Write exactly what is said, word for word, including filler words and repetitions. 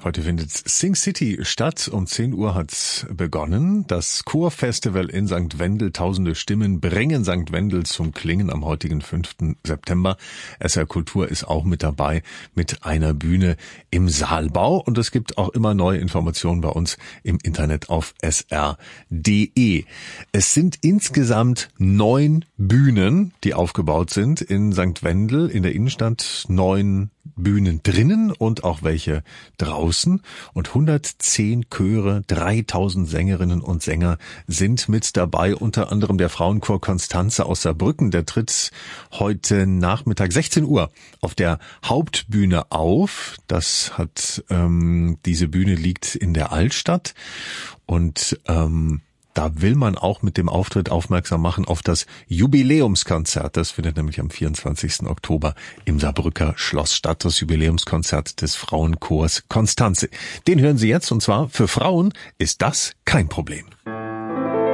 Heute findet Sing City statt. Um zehn Uhr hat's begonnen. Das Chorfestival in Sankt Wendel. Tausende Stimmen bringen Sankt Wendel zum Klingen am heutigen fünften September. S R Kultur ist auch mit dabei mit einer Bühne im Saalbau. Und es gibt auch immer neue Informationen bei uns im Internet auf s r punkt d e. Es sind insgesamt neun Bühnen, die aufgebaut sind in Sankt Wendel, in der Innenstadt. Neun Bühnen drinnen und auch welche draußen, und hundertzehn Chöre, dreitausend Sängerinnen und Sänger sind mit dabei, unter anderem der Frauenchor Konstanze aus Saarbrücken. Der tritt heute Nachmittag sechzehn Uhr auf der Hauptbühne auf. Das hat ähm, diese Bühne liegt in der Altstadt, und ähm, da will man auch mit dem Auftritt aufmerksam machen auf das Jubiläumskonzert. Das findet nämlich am vierundzwanzigsten Oktober im Saarbrücker Schloss statt. Das Jubiläumskonzert des Frauenchors Konstanze. Den hören Sie jetzt, und zwar für Frauen ist das kein Problem.